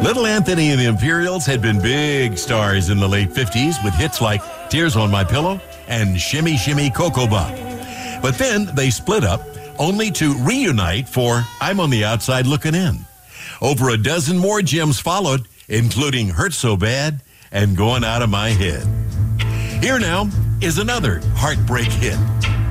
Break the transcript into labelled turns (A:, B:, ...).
A: Little Anthony and the Imperials had been big stars in the late 50s with hits like Tears on My Pillow and Shimmy Shimmy Cocoa Bop. But then they split up, only to reunite for I'm on the Outside Looking In. Over a dozen more gems followed, including Hurt So Bad and Going Out of My Head. Here now is another heartbreak hit.